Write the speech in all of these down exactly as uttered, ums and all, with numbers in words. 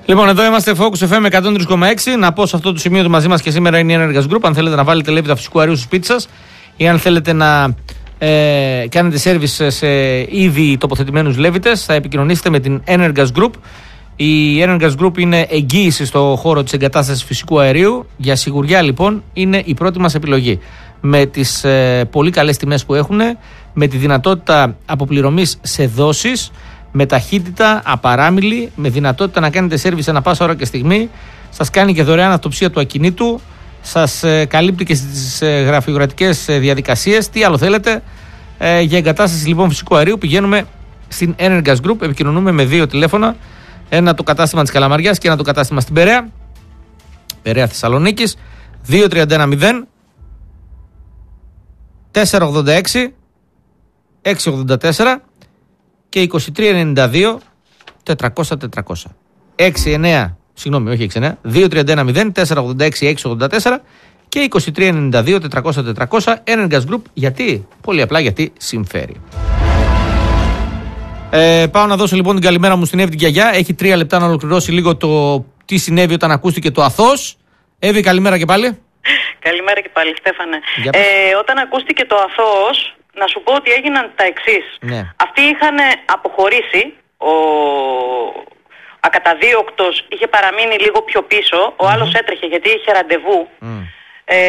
Λοιπόν, εδώ είμαστε Focus εφ εμ εκατόν τρία κόμμα έξι. Να πω σε αυτό το σημείο ότι μαζί μας και σήμερα είναι η Energas Group. Αν θέλετε να βάλετε λέπητα φυσικού αερίου στο σπίτι σας ή αν θέλετε να ε, κάνετε service σε ήδη τοποθετημένους λέβητες, θα επικοινωνήσετε με την Energas Group. Η Energas Group είναι εγγύηση στο χώρο της εγκατάστασης φυσικού αερίου. Για σιγουριά λοιπόν είναι η πρώτη μας επιλογή. Με τις ε, πολύ καλές τιμές που έχουν, με τη δυνατότητα αποπληρωμής σε δόσεις, με ταχύτητα απαράμιλη, με δυνατότητα να κάνετε σέρβις ανά πάσα ώρα και στιγμή. Σας κάνει και δωρεάν αυτοψία του ακινήτου. Σας ε, καλύπτει και στις ε, γραφειοκρατικές ε, διαδικασίες. Τι άλλο θέλετε. Ε, για εγκατάσταση λοιπόν φυσικού αερίου πηγαίνουμε στην Energas Group. Επικοινωνούμε με δύο τηλέφωνα. Ένα το κατάστημα της Καλαμαριάς και ένα το κατάστημα στην Περαία. Περαία Θεσσαλονίκης. δύο τρία ένα μηδέν τέσσερα ογδόντα έξι έξι ογδόντα τέσσερα και είκοσι τρία ενενήντα δύο τετρακόσια τετρακόσια. έξι εννέα, συγγνώμη, όχι έξι εννέα, δύο τρία ένα μηδέν τέσσερα ογδόντα έξι έξι ογδόντα τέσσερα και είκοσι τρία ενενήντα δύο τετρακόσια τετρακόσια. Energas Group, γιατί? Πολύ απλά γιατί συμφέρει. Ε, πάω να δώσω λοιπόν την καλημέρα μου στην Εύη την γιαγιά. Έχει τρία λεπτά να ολοκληρώσει λίγο το τι συνέβη όταν ακούστηκε το αθώος. Εύη, καλημέρα και πάλι. Καλημέρα και πάλι, Στέφανε. Ε, όταν ακούστηκε το αθώος, να σου πω ότι έγιναν τα εξής. Ναι. Αυτοί είχαν αποχωρήσει, ο ακαταδίωκτος είχε παραμείνει λίγο πιο πίσω, ο mm-hmm. άλλος έτρεχε γιατί είχε ραντεβού, mm. ε,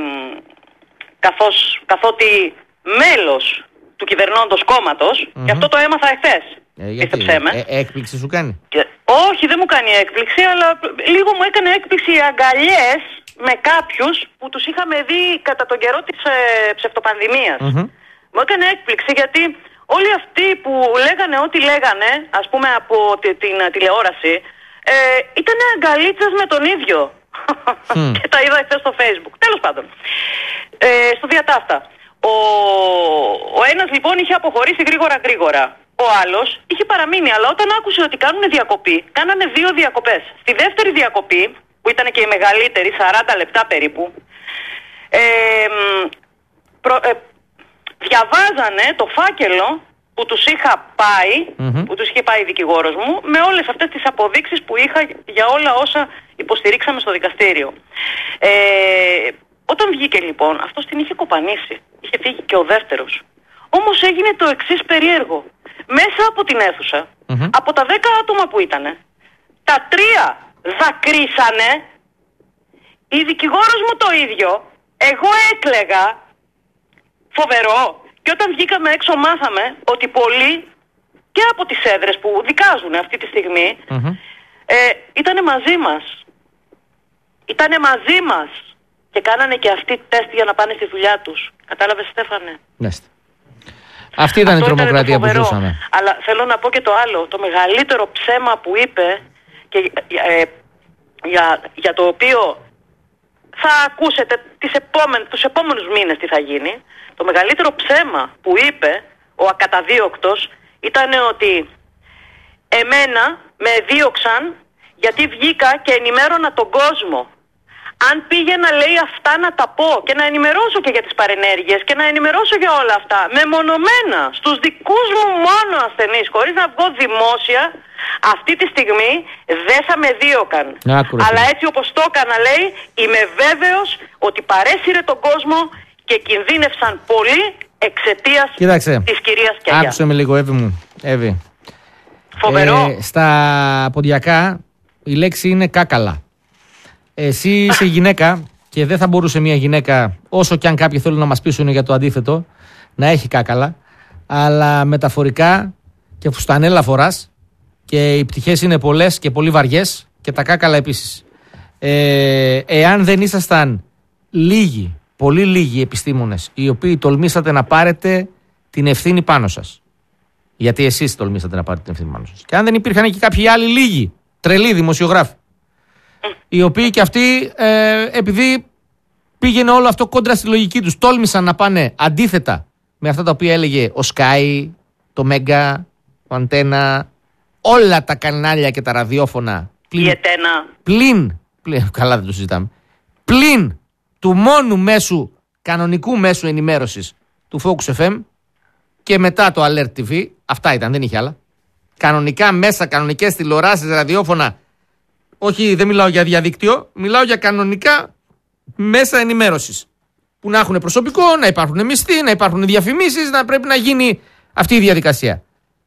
καθώς, καθότι μέλος του κυβερνώντος κόμματος, mm-hmm. και αυτό το έμαθα εχθές. Ε, γιατί, ε, έκπληξη σου κάνει? Και, όχι, δεν μου κάνει έκπληξη, αλλά λίγο μου έκανε έκπληξη οι αγκαλιές με κάποιους που τους είχαμε δει κατά τον καιρό της ε, ψευτοπανδημίας. Mm-hmm. Μου έκανε έκπληξη γιατί όλοι αυτοί που λέγανε ό,τι λέγανε, ας πούμε από τη, την τηλεόραση, ε, ήταν αγκαλίτσες με τον ίδιο. Mm. Και τα είδα χθες στο Facebook. Τέλος πάντων, ε, στο διατάφτα. Ο, ο ένας λοιπόν είχε αποχωρήσει γρήγορα γρήγορα. Ο άλλος είχε παραμείνει, αλλά όταν άκουσε ότι κάνουν διακοπή, κάνανε δύο διακοπές. Στη δεύτερη διακοπή, που ήταν και η μεγαλύτερη, σαράντα λεπτά περίπου, ε, προ, ε, διαβάζανε το φάκελο που τους είχα πάει, mm-hmm. που τους είχε πάει η δικηγόρος μου, με όλες αυτές τις αποδείξεις που είχα για όλα όσα υποστηρίξαμε στο δικαστήριο. Ε, όταν βγήκε λοιπόν, αυτός την είχε κοπανίσει. Είχε φύγει και ο δεύτερος. Όμως έγινε το εξής περίεργο. Μέσα από την αίθουσα, mm-hmm. από τα δέκα άτομα που ήτανε, τα τρία δακρύσανε, η δικηγόρος μου το ίδιο, εγώ έκλαιγα, φοβερό, και όταν βγήκαμε έξω μάθαμε ότι πολλοί και από τις έδρες που δικάζουν αυτή τη στιγμή, mm-hmm. ε, ήτανε μαζί μας. Ήτανε μαζί μας και κάνανε και αυτοί τεστ για να πάνε στη δουλειά τους. Κατάλαβες, Στέφανε? Ναι. Αυτή ήταν αυτό η τρομοκρατία που ζούσαμε. Αλλά θέλω να πω και το άλλο. Το μεγαλύτερο ψέμα που είπε και, ε, για, για το οποίο θα ακούσετε τις επόμενες, τους επόμενους μήνες τι θα γίνει. Το μεγαλύτερο ψέμα που είπε ο ακαταδίωκτος ήταν ότι εμένα με δίωξαν γιατί βγήκα και ενημέρωνα τον κόσμο. Αν πήγαινα, λέει, αυτά να τα πω και να ενημερώσω και για τις παρενέργειες και να ενημερώσω για όλα αυτά μεμονωμένα στους δικούς μου μόνο ασθενείς, χωρίς να βγω δημόσια, αυτή τη στιγμή δεν θα με δίωκαν. Άκουρα. Αλλά έτσι όπως το έκανα, λέει, είμαι βέβαιος ότι παρέσυρε τον κόσμο και κινδύνευσαν πολύ εξαιτίας Κοίταξε. της κυρίας Κιαγιά. Άκουσε με λίγο, Εύη μου. Εύη. Φοβερό. Ε, στα ποντιακά η λέξη είναι κάκαλα. Εσύ είσαι γυναίκα και δεν θα μπορούσε μια γυναίκα, όσο κι αν κάποιοι θέλουν να μας πείσουν για το αντίθετο, να έχει κάκαλα, αλλά μεταφορικά και φουστανέλα φοράς και οι πτυχές είναι πολλές και πολύ βαριές και τα κάκαλα επίσης. Ε, εάν δεν ήσασταν λίγοι, πολύ λίγοι επιστήμονες, οι οποίοι τολμήσατε να πάρετε την ευθύνη πάνω σας, γιατί εσείς τολμήσατε να πάρετε την ευθύνη πάνω σας, και αν δεν υπήρχαν και κάποιοι άλλοι λίγοι, τρελοί δημοσιογράφοι, οι οποίοι και αυτοί, ε, επειδή πήγαινε όλο αυτό κόντρα στη λογική τους, τόλμησαν να πάνε αντίθετα με αυτά τα οποία έλεγε ο Sky, το Μέγκα, το Αντένα, όλα τα κανάλια και τα ραδιόφωνα. Πλην, η Ετένα. Πλην, πλην, καλά δεν το συζητάμε, πλην του μόνου μέσου, κανονικού μέσου ενημέρωσης του Focus εφ εμ και μετά το Alert τι βι, αυτά ήταν, δεν είχε άλλα. Κανονικά μέσα, κανονικές τηλεοράσεις, ραδιόφωνα όχι δεν μιλάω για διαδίκτυο, μιλάω για κανονικά μέσα ενημέρωσης. Που να έχουν προσωπικό, να υπάρχουν μισθοί, να υπάρχουν διαφημίσεις, να πρέπει να γίνει αυτή η διαδικασία.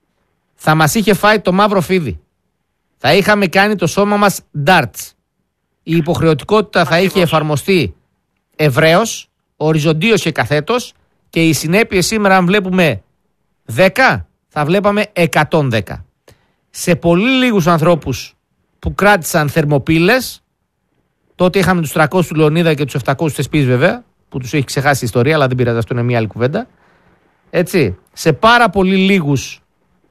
Θα μας είχε φάει το μαύρο φίδι. Θα είχαμε κάνει το σώμα μας darts. Η υποχρεωτικότητα θα είχε εφαρμοστεί ευρέως, οριζοντίως και καθέτος και οι συνέπειες σήμερα, αν βλέπουμε δέκα, θα βλέπαμε εκατόν δέκα. Σε πολύ λίγους ανθρώπους που κράτησαν θερμοπύλες, τότε είχαμε τους τριακόσιους του Λεωνίδα και τους επτακόσιους Θεσπής βέβαια, που τους έχει ξεχάσει η ιστορία, αλλά δεν πειράζει, αυτό είναι μια άλλη κουβέντα. Έτσι, σε πάρα πολύ λίγους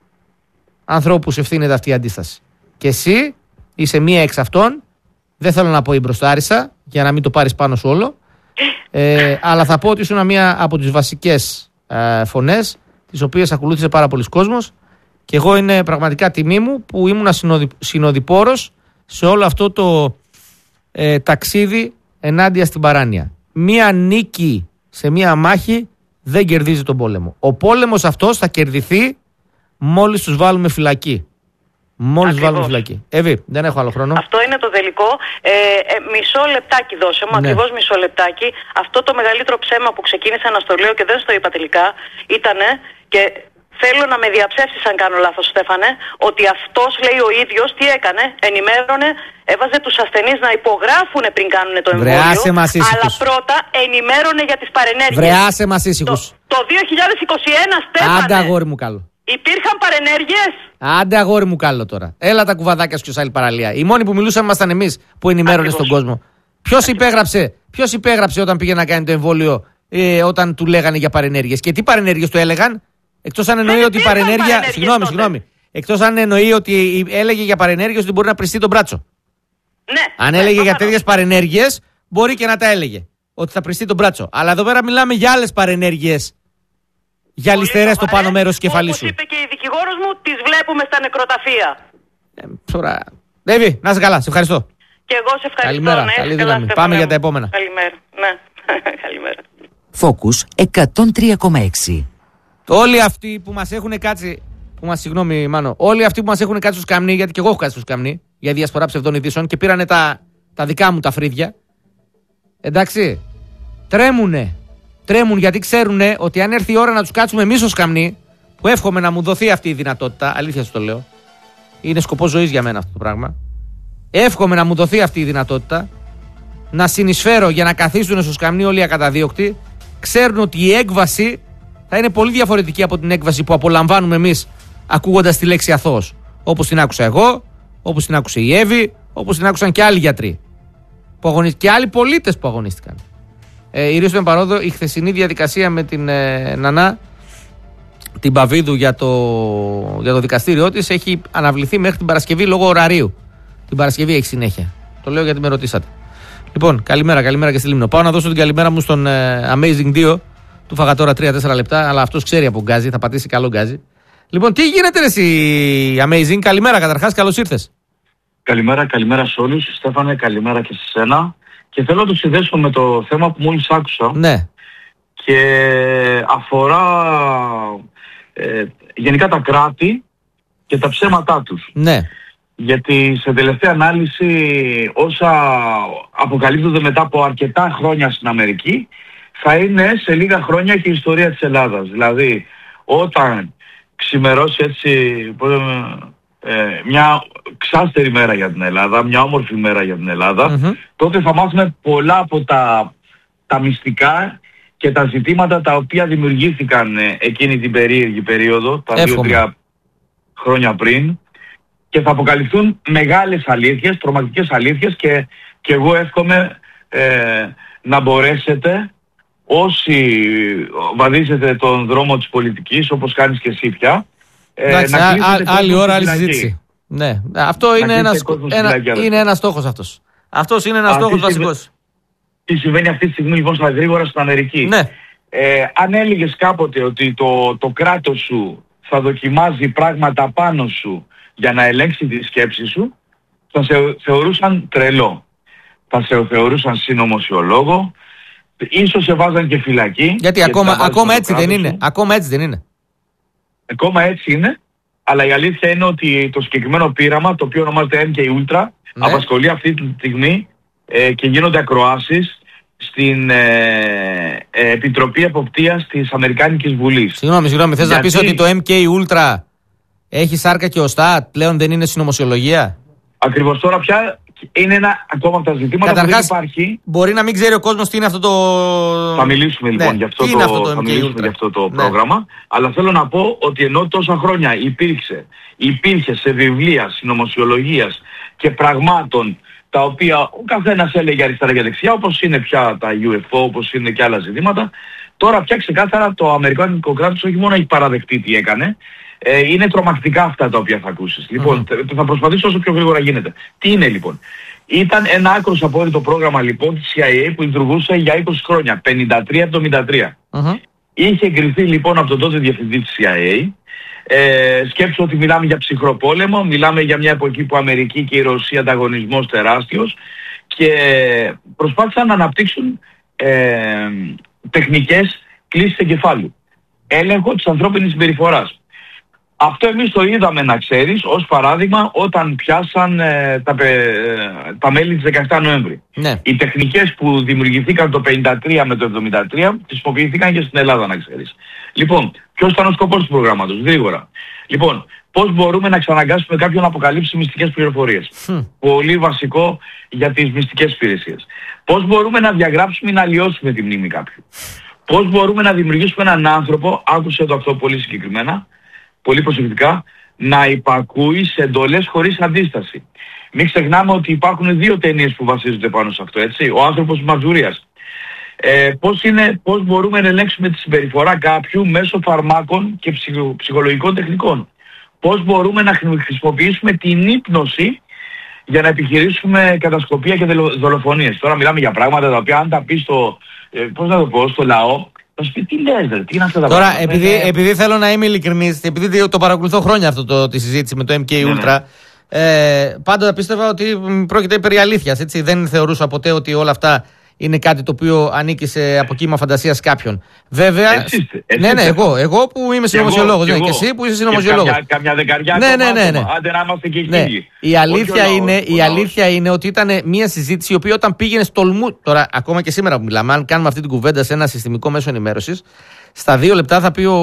ανθρώπους ευθύνεται αυτή η αντίσταση. Και εσύ είσαι μία εξ αυτών, δεν θέλω να πω η μπροστάρισα, για να μην το πάρεις πάνω σου όλο, ε, αλλά θα πω ότι ήσουν μία από τις βασικές ε, φωνές, τις οποίες ακολούθησε πάρα πολλοί κόσμος, και εγώ είναι πραγματικά τιμή μου που ήμουν συνοδη, συνοδοιπόρος σε όλο αυτό το ε, ταξίδι ενάντια στην παράνοια. Μία νίκη σε μία μάχη δεν κερδίζει τον πόλεμο. Ο πόλεμος αυτός θα κερδιθεί μόλις τους βάλουμε φυλακή. Μόλις τους βάλουμε φυλακή. Εύη, δεν έχω άλλο χρόνο. Αυτό είναι το τελικό. Ε, ε, μισό λεπτάκι δώσε μου, ναι. Ακριβώς μισό λεπτάκι. Αυτό το μεγαλύτερο ψέμα που ξεκίνησα να στο λέω και δεν στο είπα τελικά ήτανε, και θέλω να με διαψεύσεις αν κάνω λάθος, Στέφανε, ότι αυτός, λέει ο ίδιος, τι έκανε, ενημέρωνε, έβαζε τους ασθενείς να υπογράφουν πριν κάνουν το εμβόλιο, αλλά πρώτα ενημέρωνε για τις παρενέργειες. Βρεάσε μας ήσυχους. Το, το δύο χιλιάδες είκοσι ένα, Στέφανε. Άντε αγόρι μου καλό. Υπήρχαν παρενέργειες. Άντε αγόρι μου καλό τώρα. Έλα τα κουβαδάκια σου και άλλη παραλία. Οι μόνοι που μιλούσαμε ήμασταν εμείς που ενημέρωνε στον κόσμο. Ποιος υπέγραψε, ποιος υπέγραψε όταν πήγε να κάνει το εμβόλιο, ε, όταν του λέγανε για παρενέργειες? Και τι παρενέργειες του έλεγαν? Εκτός αν εννοεί ότι η παρενέργεια. Συγγνώμη, συγγνώμη. Εκτός αν εννοεί ότι έλεγε για παρενέργειες ότι μπορεί να πριστεί τον μπράτσο. Ναι. Αν έλεγε ναι, για τέτοιες παρενέργειες, μπορεί και να τα έλεγε. Ότι θα πριστεί τον μπράτσο. Αλλά εδώ πέρα μιλάμε για άλλες παρενέργειες. Για ληστερές στο πάνω μέρος της κεφαλής σου. Όπως είπε και η δικηγόρος μου, τις βλέπουμε στα νεκροταφεία. Ε, τώρα. Δέβη, να είσαι καλά, σε ευχαριστώ. Και εγώ σε ευχαριστώ. Καλημέρα, ναι, καλή δύναμη. Πάμε για τα επόμενα. Καλημέρα. Ναι. Καλημέρα. Focus εκατόν τρία κόμμα έξι. Όλοι αυτοί που μας έχουν κάτσει. Που μας, συγγνώμη, Μάνο. Όλοι αυτοί που μας έχουν κάτσει στο σκαμνί, γιατί και εγώ έχω κάτσει στο σκαμνί για διασπορά ψευδών ειδήσεων και πήρανε τα, τα δικά μου τα φρύδια. Εντάξει. Τρέμουνε. Τρέμουν γιατί ξέρουνε ότι αν έρθει η ώρα να τους κάτσουμε εμείς στο σκαμνί, που εύχομαι να μου δοθεί αυτή η δυνατότητα, αλήθεια σου το λέω. Είναι σκοπός ζωής για μένα αυτό το πράγμα. Εύχομαι να μου δοθεί αυτή η δυνατότητα, να συνεισφέρω για να καθίσουν στο σκαμνί όλοι οι ακαταδίωκτοι. Ξέρουν ότι η έκβαση θα είναι πολύ διαφορετική από την έκβαση που απολαμβάνουμε εμείς ακούγοντας τη λέξη αθώος. Όπως την άκουσα εγώ, όπως την άκουσε η Εύη, όπως την άκουσαν και άλλοι γιατροί που αγωνίστηκαν, και άλλοι πολίτες που αγωνίστηκαν. Ε, η Ρίστο Εμπαρόδο, η χθεσινή διαδικασία με την ε, Νανά, την Παβίδου για το, για το δικαστήριό της, έχει αναβληθεί μέχρι την Παρασκευή λόγω ωραρίου. Την Παρασκευή έχει συνέχεια. Το λέω γιατί με ρωτήσατε. Λοιπόν, καλημέρα, καλημέρα και στη Λίμνο. Πάω να δώσω την καλημέρα μου στον ε, Amazing δύο. Του φάγα τώρα τρία τέσσερα λεπτά, αλλά αυτός ξέρει από γκάζι, θα πατήσει καλό γκάζι. Λοιπόν, τι γίνεται ρε εσύ Amazing? Καλημέρα καταρχάς, καλώς ήρθες. Καλημέρα, καλημέρα σε όλους. Στέφανε, καλημέρα και σε σένα. Και θέλω να το συνδέσω με το θέμα που μόλις άκουσα. Ναι. Και αφορά ε, γενικά τα κράτη και τα ψέματά τους. Ναι. Γιατί σε τελευταία ανάλυση όσα αποκαλύπτονται μετά από αρκετά χρόνια στην Αμερική θα είναι σε λίγα χρόνια και η ιστορία της Ελλάδας. Δηλαδή όταν ξημερώσει έτσι ε, μια ξάστερη μέρα για την Ελλάδα, μια όμορφη μέρα για την Ελλάδα, mm-hmm. τότε θα μάθουμε πολλά από τα, τα μυστικά και τα ζητήματα τα οποία δημιουργήθηκαν ε, εκείνη την περίεργη περίοδο, τα δύο-τρία χρόνια πριν, και θα αποκαλυφθούν μεγάλες αλήθειες, τρομακτικές αλήθειες, και, και εγώ εύχομαι ε, να μπορέσετε όσοι βαδίζετε τον δρόμο της πολιτικής, όπως κάνεις και εσύ πια, ε, εντάξει, να α, α, άλλη ώρα, άλλη συζήτηση. Ναι, αυτό είναι ένας, ένα, είναι ένας στόχος αυτός. Αυτός είναι ένας στόχος βασικός. Τι συμβαίνει αυτή τη στιγμή λοιπόν στα γρήγορα στην Αμερική? Ναι. Ε, αν έλεγες κάποτε ότι το, το κράτος σου θα δοκιμάζει πράγματα πάνω σου για να ελέγξει τη σκέψη σου, θα σε θεωρούσαν τρελό. Θα σε θεωρούσαν συνωμοσιολόγο, ίσως σε βάζαν και φυλακή. Γιατί ακόμα, ακόμα έτσι δεν είναι. Ακόμα έτσι δεν είναι. Ακόμα έτσι είναι, αλλά η αλήθεια είναι ότι το συγκεκριμένο πείραμα, το οποίο ονομάζεται εμ κέι Ultra, ναι, απασχολεί αυτή τη στιγμή ε, και γίνονται ακροάσεις στην ε, ε, Επιτροπή Εποπτείας της Αμερικάνικης Βουλής. Συγγνώμη, συγγνώμη, θες Γιατί... να πεις ότι το εμ κέι Ultra έχει σάρκα και οστά, πλέον δεν είναι συνωμοσιολογία? Ακριβώς, τώρα πια είναι ένα ακόμα από τα ζητήματα. Καταρχάς, που δεν υπάρχει. Μπορεί να μην ξέρει ο κόσμος τι είναι αυτό το... Θα μιλήσουμε λοιπόν, ναι, για αυτό το, αυτό το, θα μιλήσουμε για αυτό το ναι. πρόγραμμα. Αλλά θέλω να πω ότι ενώ τόσα χρόνια υπήρξε, υπήρχε σε βιβλία συνωμοσιολογίας και πραγμάτων τα οποία ο καθένας έλεγε αριστερά και δεξιά, όπως είναι πια τα γιου εφ ο, όπως είναι και άλλα ζητήματα, τώρα πια ξεκάθαρα το αμερικάνικο κράτος όχι μόνο έχει παραδεχτεί τι έκανε, ε, είναι τρομακτικά αυτά τα οποία θα ακούσεις. Mm-hmm. Λοιπόν, θα προσπαθήσω όσο πιο γρήγορα γίνεται. Τι είναι λοιπόν? Ήταν ένα άκρος απόρριτο πρόγραμμα λοιπόν της σι άι έι που λειτουργούσε για είκοσι χρόνια, πενήντα τρία εβδομήντα τρία. Mm-hmm. Είχε εγκριθεί λοιπόν από τον τότε διευθυντή της σι άι έι. Ε, σκέψου ότι μιλάμε για ψυχρό πόλεμο, μιλάμε για μια εποχή που η Αμερική και η Ρωσία ανταγωνισμός τεράστιος και προσπάθησαν να αναπτύξουν ε, τεχνικές κλίσης εγκεφάλου. Έλεγχο της ανθρώπινης συμπεριφοράς. Αυτό εμείς το είδαμε, να ξέρεις, ως παράδειγμα όταν πιάσαν ε, τα, ε, τα μέλη της δεκαεπτά Νοέμβρη. Ναι. Οι τεχνικές που δημιουργηθήκαν το πενήντα τρία με το εβδομήντα τρία χρησιμοποιήθηκαν και στην Ελλάδα, να ξέρεις. Λοιπόν, ποιος ήταν ο σκοπός του προγράμματος? Γρήγορα. Λοιπόν, πώς μπορούμε να ξαναγκάσουμε κάποιον να αποκαλύψει μυστικές πληροφορίες. Mm. Πολύ βασικό για τις μυστικές υπηρεσίες. Πώς μπορούμε να διαγράψουμε ή να αλλοιώσουμε τη μνήμη κάποιου. Πώς μπορούμε να δημιουργήσουμε έναν άνθρωπο, άκουσε το αυτό πολύ συγκεκριμένα, πολύ προσεκτικά, να υπακούει σε εντολές χωρίς αντίσταση. Μην ξεχνάμε ότι υπάρχουν δύο ταινίες που βασίζονται πάνω σε αυτό, έτσι. Ο άνθρωπος της Μαντζουρίας. Ε, πώς, είναι, πώς μπορούμε να ελέγξουμε τη συμπεριφορά κάποιου μέσω φαρμάκων και ψυχο, ψυχολογικών τεχνικών. Πώς μπορούμε να χρησιμοποιήσουμε την ύπνωση για να επιχειρήσουμε κατασκοπία και δολοφονίες. Τώρα μιλάμε για πράγματα τα οποία αν τα πει στο, ε, πώς να το πω, στο λαό, θα σου πει τι λες, τι είναι αυτά τα Τώρα, πράγματα. Τώρα, επειδή, επειδή θέλω να είμαι ειλικρινής, επειδή το παρακολουθώ χρόνια αυτό το, τη συζήτηση με το εμ κέι Ultra, ναι, ναι. Ε, πάντοτε πίστευα ότι πρόκειται περί αλήθειας, έτσι. Δεν θεωρούσα ποτέ ότι όλα αυτά είναι κάτι το οποίο ανήκει σε αποκύμα φαντασίας κάποιον. Βέβαια. Έτσι, έτσι, ναι, ναι, εγώ, εγώ που είμαι συνωμοσιολόγος. Ναι, και εσύ που είσαι συνωμοσιολόγος. Καμιά, καμιά δεκαριά ναι, ναι, ναι, ναι. Άντε να είμαστε και ναι. Η, αλήθεια, ο είναι, ο η αλήθεια είναι ότι ήταν μια συζήτηση η οποία όταν πήγαινε στο λμού. Τώρα, ακόμα και σήμερα που μιλάμε, αν κάνουμε αυτή την κουβέντα σε ένα συστημικό μέσο ενημέρωσης, στα δύο λεπτά θα πει ο,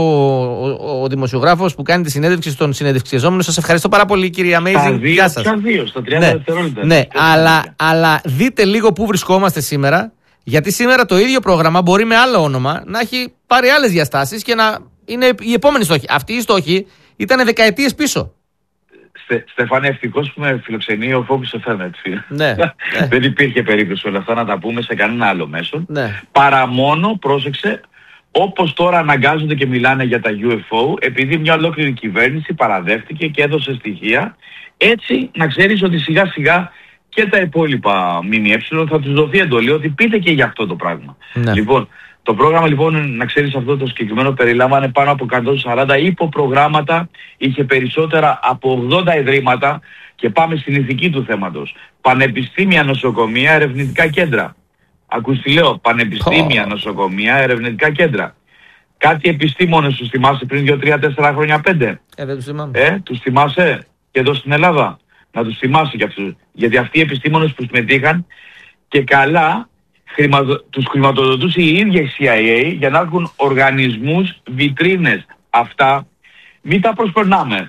ο, ο δημοσιογράφος που κάνει τη συνέντευξη στον συνεντευξιζόμενο. Σας ευχαριστώ πάρα πολύ, κύριε Amazing. Γεια σας. Στα δύο, στα τριάντα ναι, δευτερόλεπτα. Ναι, αλλά, αλλά δείτε λίγο πού βρισκόμαστε σήμερα. Γιατί σήμερα το ίδιο πρόγραμμα μπορεί με άλλο όνομα να έχει πάρει άλλες διαστάσεις και να είναι η επόμενη στόχη. Αυτή η στόχη ήταν δεκαετίες πίσω. Στε, Στεφάνη, ευτυχώς που με φιλοξενεί ο Focus εφ εμ, έτσι. Ναι, ναι. Δεν υπήρχε περίπτωση όλα αυτά να τα πούμε σε κανένα άλλο μέσο. Ναι. Παρά μόνο, πρόσεξε, όπως τώρα αναγκάζονται και μιλάνε για τα γιου εφ ο, επειδή μια ολόκληρη κυβέρνηση παραδέχτηκε και έδωσε στοιχεία, έτσι να ξέρεις ότι σιγά σιγά και τα υπόλοιπα ΜΜΕ θα τους δοθεί εντολή ότι πείτε και για αυτό το πράγμα. Ναι. Λοιπόν, το πρόγραμμα λοιπόν, να ξέρεις, αυτό το συγκεκριμένο περιλάμβανε πάνω από εκατόν σαράντα υποπρογράμματα, είχε περισσότερα από ογδόντα ιδρύματα και πάμε στην ηθική του θέματος. Πανεπιστήμια, νοσοκομεία, ερευνητικά κέντρα. Ακούς τι λέω, πανεπιστήμια, oh. νοσοκομεία, ερευνητικά κέντρα. Κάτι επιστήμονες τους θυμάσαι πριν δύο, τρία, τέσσερα χρόνια, πέντε. Ε, δεν τους θυμάμαι. Ε, τους θυμάσαι και εδώ στην Ελλάδα. Να τους θυμάσαι κι αυτούς. Γιατί αυτοί οι επιστήμονες που συμμετείχαν και καλά χρηματο... τους χρηματοδοτούσε η ίδια η σι άι έι για να έχουν οργανισμούς, βιτρίνες. Αυτά μην τα προσπερνάμε.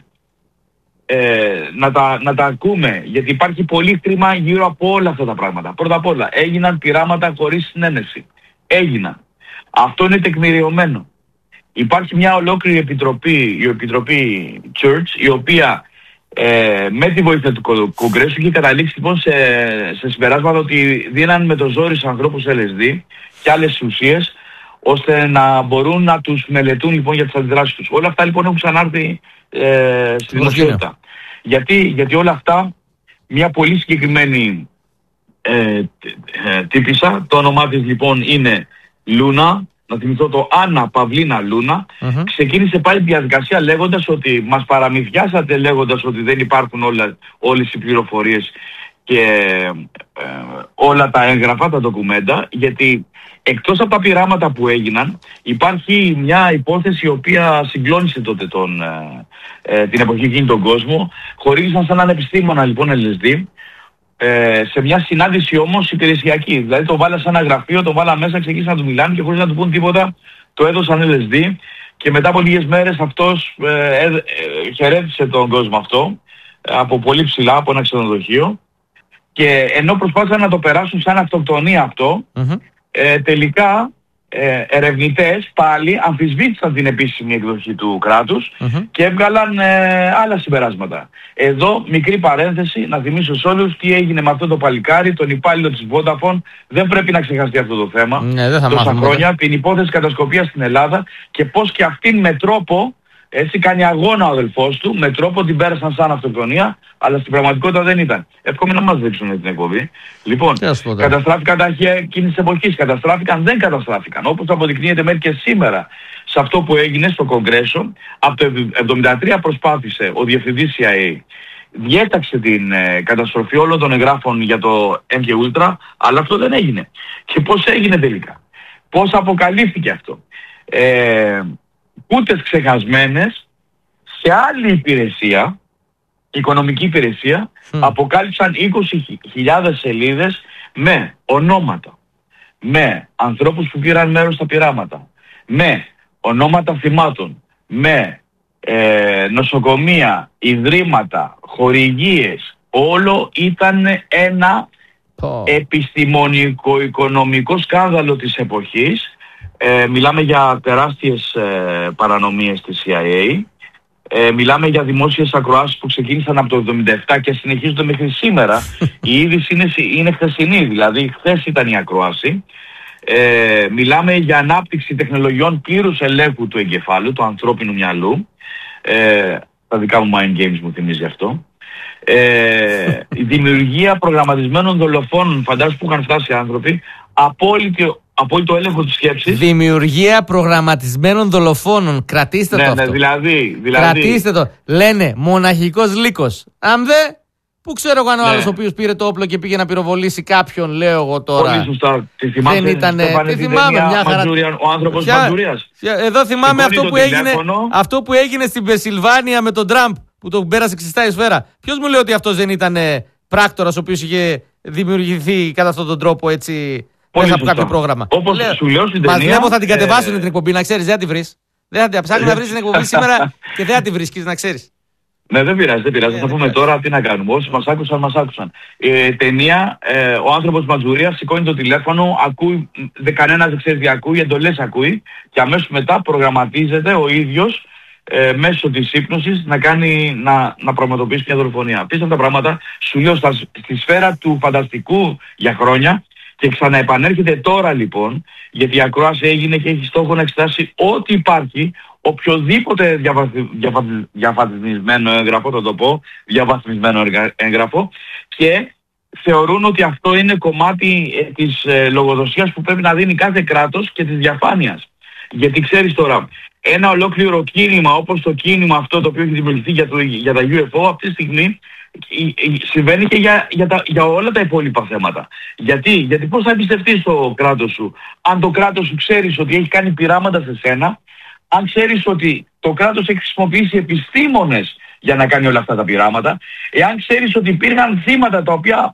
Ε, να, τα, να τα ακούμε. Γιατί υπάρχει πολύ χρήμα γύρω από όλα αυτά τα πράγματα. Πρώτα απ' όλα έγιναν πειράματα χωρίς συνένεση. Έγιναν. Αυτό είναι τεκμηριωμένο. Υπάρχει μια ολόκληρη επιτροπή, η επιτροπή Church, η οποία Ε, με τη βοήθεια του Κογκρέσου είχε καταλήξει λοιπόν σε, σε συμπεράσματα ότι δίναν με το ζόρι σε ανθρώπους ελ ες ντι και άλλες ουσίες ώστε να μπορούν να τους μελετούν λοιπόν για τις αντιδράσεις τους. Όλα αυτά λοιπόν έχουν ξανάρθει ε, στη δημοσιότητα. Γιατί, γιατί όλα αυτά μια πολύ συγκεκριμένη ε, ε, τύπισσα, το όνομά της λοιπόν είναι Λούνα, να θυμηθώ το Άννα Παυλίνα Λούνα, mm-hmm. ξεκίνησε πάλι τη διαδικασία λέγοντας ότι μας παραμυθιάσατε λέγοντας ότι δεν υπάρχουν όλα, όλες οι πληροφορίες και ε, όλα τα έγγραφα, τα ντοκουμέντα, γιατί εκτός από τα πειράματα που έγιναν, υπάρχει μια υπόθεση η οποία συγκλώνησε τότε τον, ε, ε, την εποχή εκείνη τον κόσμο. Χορήγησαν σαν έναν επιστήμονα λοιπόν ελ ες ντι, ε, σε μια συνάντηση όμως υπηρεσιακή. Δηλαδή το βάλα σε ένα γραφείο, το βάλα μέσα, ξεκίνησαν να του μιλάνε και χωρίς να του πούν τίποτα το έδωσαν ελ ες ντι και μετά από λίγες μέρες αυτός ε, ε, ε, χαιρέτησε τον κόσμο αυτό ε, από πολύ ψηλά, από ένα ξενοδοχείο, και ενώ προσπάθησαν να το περάσουν σαν αυτοκτονία αυτό, mm-hmm. ε, τελικά ε, ερευνητές πάλι αμφισβήτησαν την επίσημη εκδοχή του κράτους mm-hmm. και έβγαλαν ε, άλλα συμπεράσματα. Εδώ, μικρή παρένθεση, να θυμίσω σε όλους τι έγινε με αυτό το παλικάρι, τον υπάλληλο της Vodafone. Δεν πρέπει να ξεχαστεί αυτό το θέμα. Ναι, δεν θα τόσα μάθουμε, χρόνια, δε. την υπόθεση κατασκοπίας στην Ελλάδα και πώς και αυτήν με τρόπο, έτσι κάνει αγώνα ο αδελφός του, με τρόπο την πέρασαν σαν αυτοκτονία, αλλά στην πραγματικότητα δεν ήταν. Εύχομαι να μας δείξουν την εκπομπή. Λοιπόν, καταστράφηκαν τα αρχαία εκείνης της εποχής, καταστράφηκαν, δεν καταστράφηκαν. Όπως αποδεικνύεται μέχρι και σήμερα σε αυτό που έγινε στο Κογκρέσο, από το εβδομήντα τρία προσπάθησε ο διευθυντής σι άι έι, διέταξε την ε, καταστροφή όλων των εγγράφων για το εμ κέι Ultra, αλλά αυτό δεν έγινε. Και πώς έγινε τελικά? Πώς αποκαλύφθηκε αυτό? Ε, Κούτες ξεχασμένες σε άλλη υπηρεσία, οικονομική υπηρεσία, mm. αποκάλυψαν είκοσι χιλιάδες σελίδες με ονόματα, με ανθρώπους που πήραν μέρος στα πειράματα, με ονόματα θυμάτων, με ε, νοσοκομεία, ιδρύματα, χορηγίες. Όλο ήταν ένα oh. επιστημονικό-οικονομικό σκάνδαλο της εποχής. Ε, μιλάμε για τεράστιες ε, παρανομίες της σι άι έι. Ε, μιλάμε για δημόσιες ακροάσεις που ξεκίνησαν από το εβδομήντα επτά και συνεχίζονται μέχρι σήμερα. Η είδηση είναι, είναι χθεσινή, δηλαδή χθες ήταν η ακροάση. Ε, μιλάμε για ανάπτυξη τεχνολογιών πλήρους ελέγχου του εγκεφάλου, του ανθρώπινου μυαλού. Ε, τα δικά μου mind games μου θυμίζει αυτό. Ε, η δημιουργία προγραμματισμένων δολοφόνων, φαντάζομαι που είχαν φτάσει άνθρωποι, απόλυτο, απόλυτο έλεγχο της σκέψης. Δημιουργία προγραμματισμένων δολοφόνων. Κρατήστε ναι, το ναι, αυτό. Δηλαδή, δηλαδή... Κρατήστε το. Λένε μοναχικός λύκος. Αν δε, πού ξέρω εγώ αν ο ναι. άλλος ο οποίος πήρε το όπλο και πήγε να πυροβολήσει κάποιον, λέω εγώ τώρα. Πολύ σωστά. Τι θυμάσαι, δεν ήταν. Τι θυμάμαι, μια χαρά. Ο άνθρωπος Ποια... Μαντζούριας. Εδώ θυμάμαι αυτό που, έγινε, αυτό που έγινε στην Πενσιλβάνια με τον Τραμπ, που τον πέρασε ξυστά η σφαίρα. Ποιος μου λέει ότι αυτός δεν ήταν πράκτορας ο οποίος είχε δημιουργηθεί κατά αυτόν τον τρόπο έτσι μέσα από κάποιο πρόγραμμα? Όπως λέω, σου λέω στην ταινία. Μας βλέπω θα την κατεβάσουν ε... την εκπομπή, να ξέρεις, δεν θα τη βρεις. Δεν θα την ψάχνει να βρεις την εκπομπή σήμερα και δεν θα τη βρίσκεις, να ξέρεις. Ναι, δεν πειράζει, δεν πειράζει. Θα πούμε τώρα τι να κάνουμε. Όσοι μας άκουσαν, μας άκουσαν. Ε, ταινία, ε, ο άνθρωπος Μαντζουρίας σηκώνει το τηλέφωνο, ακούει, δε, κανένας δεν ξέρει τι ακούει, εντολές ακούει και αμέσως μετά προγραμματίζεται ο ίδιος ε, μέσω της ύπνωσης να κάνει, να, να πραγματοποιήσει μια δολοφονία. Απίστευτα πράγματα, σου λέω, στα, στη σφαίρα του φανταστικού για χρόνια και ξαναεπανέρχεται τώρα λοιπόν, γιατί η ακρόαση έγινε και έχει στόχο να εξετάσει ό,τι υπάρχει, οποιοδήποτε διαβαθμι, διαβαθμι, διαβαθμισμένο έγγραφο, θα το πω, διαβαθμισμένο έγγραφο, και θεωρούν ότι αυτό είναι κομμάτι ε, της ε, λογοδοσίας που πρέπει να δίνει κάθε κράτος και της διαφάνειας. Γιατί ξέρεις τώρα, ένα ολόκληρο κίνημα όπως το κίνημα αυτό το οποίο έχει δημιουργηθεί για, το, για τα γιου εφ ο αυτή τη στιγμή συμβαίνει και για, για, τα, για όλα τα υπόλοιπα θέματα. Γιατί, Γιατί πώς θα εμπιστευτείς το κράτος σου αν το κράτος σου ξέρεις ότι έχει κάνει πειράματα σε σένα, αν ξέρεις ότι το κράτος έχει χρησιμοποιήσει επιστήμονες για να κάνει όλα αυτά τα πειράματα, εάν ξέρεις ότι υπήρχαν θύματα τα οποία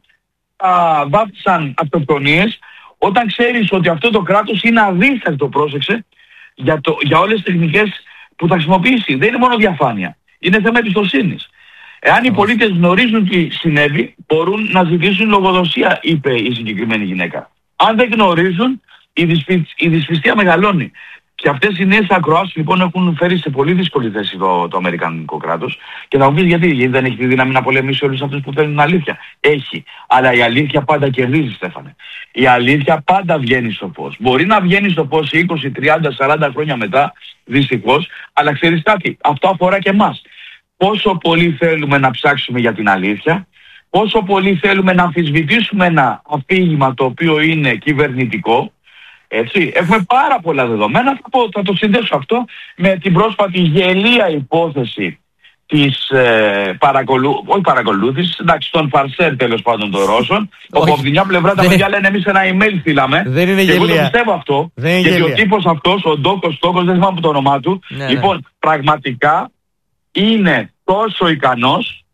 α, βάφτισαν αυτοκτονίες, όταν ξέρεις ότι αυτό το κράτος είναι αδίστακτο, πρόσεξε, για, το, για όλες τις τεχνικές που θα χρησιμοποιήσει. Δεν είναι μόνο διαφάνεια, είναι θέμα εμπιστοσύνης. Εάν οι πολίτες γνωρίζουν τι συνέβη, μπορούν να ζητήσουν λογοδοσία, είπε η συγκεκριμένη γυναίκα. Αν δεν γνωρίζουν, η, δυσπι... η δυσπιστία μεγαλώνει. Και αυτές οι νέες ακροάσεις λοιπόν έχουν φέρει σε πολύ δύσκολη θέση το, το αμερικανικό κράτος. Και θα μου πεις γιατί, γιατί δεν έχει τη δύναμη να πολεμήσει όλους αυτούς που θέλουν την αλήθεια. Έχει. Αλλά η αλήθεια πάντα κερδίζει, Στέφανε. Η αλήθεια πάντα βγαίνει στο φως. Μπορεί να βγαίνει στο φως είκοσι, τριάντα, σαράντα χρόνια μετά, δυστυχώς, αλλά ξέρεις κάτι, αυτό αφορά και εμάς. Πόσο πολύ θέλουμε να ψάξουμε για την αλήθεια, πόσο πολύ θέλουμε να αμφισβητήσουμε ένα αφήγημα το οποίο είναι κυβερνητικό. Έτσι, έχουμε πάρα πολλά δεδομένα. Θα, πω, θα το συνδέσω αυτό με την πρόσφατη γελία υπόθεση της ε, παρακολου... όχι παρακολούθησης, εντάξει, των φαρσέρ τέλος πάντων των Ρώσων, όπου από την μια πλευρά τα παιδιά λένε εμείς ένα email στείλαμε. Δεν είναι και γελία. εγώ το πιστεύω αυτό, δεν γιατί γελία. ο τύπος αυτός, ο Ντόκος Τόκος, δεν θυμάμαι το όνομά του, ναι, λοιπόν, ναι. πραγματικά είναι τόσο ικανός,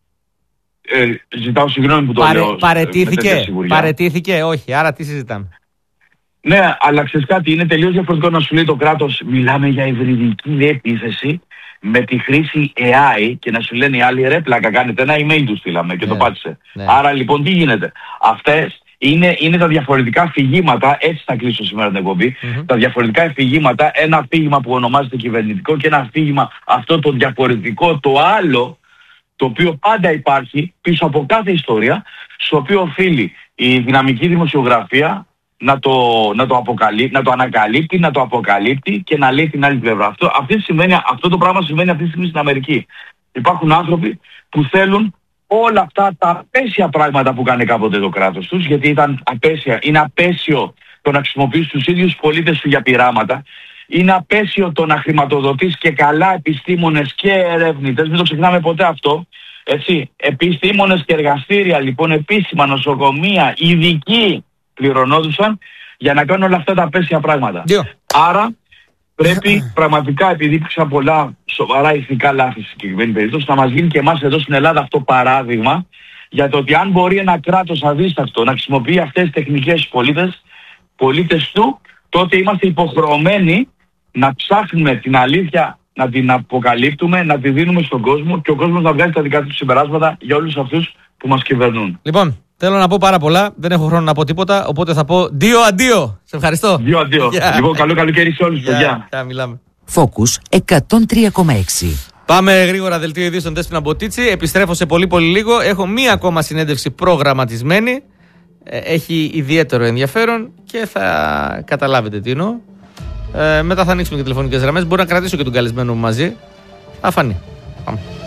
ε, ζητάω συγγνώμη που το Παρε, λέω. Παρετήθηκε, παρετήθηκε, όχι, άρα τι συζητάμε. Ναι, αλλά ξέρεις κάτι, είναι τελείως διαφορετικό να σου λέει το κράτος, μιλάμε για υβριδική επίθεση με τη χρήση έι άι και να σου λένε οι άλλοι ρε πλάκα κάνετε ένα email του στείλαμε και ναι, το πάτησε. Ναι. Άρα λοιπόν τι γίνεται. Αυτές είναι, είναι τα διαφορετικά αφηγήματα, έτσι θα κλείσω σήμερα την εκπομπή, mm-hmm. τα διαφορετικά αφηγήματα, ένα αφήγημα που ονομάζεται κυβερνητικό και ένα αφήγημα αυτό το διαφορετικό, το άλλο, το οποίο πάντα υπάρχει πίσω από κάθε ιστορία, στο οποίο οφείλει η δυναμική δημοσιογραφία να το, να, το αποκαλύπτει, να το ανακαλύπτει, να το αποκαλύπτει και να λέει την άλλη πλευρά. Αυτό, αυτή σημαίνει, αυτό το πράγμα σημαίνει αυτή τη στιγμή στην Αμερική. Υπάρχουν άνθρωποι που θέλουν όλα αυτά τα απέσια πράγματα που κάνει κάποτε το κράτος τους, γιατί ήταν απέσια. Είναι απέσιο το να χρησιμοποιείς τους ίδιους πολίτες σου για πειράματα. Είναι απέσιο το να χρηματοδοτείς και καλά επιστήμονες και ερευνητές. Μην το ξεχνάμε ποτέ αυτό. Έτσι, επιστήμονες και εργαστήρια, λοιπόν, επίσημα, νοσοκομεία, ειδικοί πληρωνόντουσαν για να κάνουν όλα αυτά τα απέσια πράγματα. Δύο. Άρα πρέπει πραγματικά, επειδή υπήρξαν πολλά σοβαρά ηθικά λάθη στην συγκεκριμένη περίπτωση, να μας γίνει και εμάς εδώ στην Ελλάδα αυτό παράδειγμα για το ότι αν μπορεί ένα κράτος αδίστακτο να χρησιμοποιεί αυτές τις τεχνικές στους πολίτες, πολίτες του, τότε είμαστε υποχρεωμένοι να ψάχνουμε την αλήθεια, να την αποκαλύπτουμε, να τη δίνουμε στον κόσμο και ο κόσμος να βγάζει τα δικά του συμπεράσματα για όλους αυτούς που μας κυβερνούν. Λοιπόν, θέλω να πω πάρα πολλά, δεν έχω χρόνο να πω τίποτα, οπότε θα πω δύο αντίο. Σε ευχαριστώ. Δύο αντίο. Yeah. Λοιπόν, καλό καλοκαίρι σε όλους, παιδιά. Yeah, μιλάμε. Focus εκατόν τρία κόμμα έξι. Πάμε γρήγορα δελτίο ειδήσεων στον Δέσποινα Μποτίτσι. Επιστρέφω σε πολύ πολύ λίγο. Έχω μία ακόμα συνέντευξη προγραμματισμένη. Έχει ιδιαίτερο ενδιαφέρον και θα καταλάβετε τι εννοώ. Ε, μετά θα ανοίξουμε και τηλεφωνικές γραμμές. Μπορεί να κρατήσω και τον καλεσμένο μου μαζί. Θα φανεί. Πάμε.